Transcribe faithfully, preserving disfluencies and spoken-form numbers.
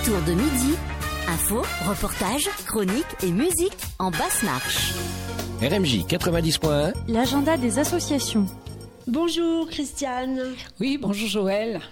retour de midi, infos, reportages, chroniques et musique en basse marche. R M J quatre-vingt-dix point un, l'agenda des associations. Bonjour Christiane. Oui, bonjour Joël.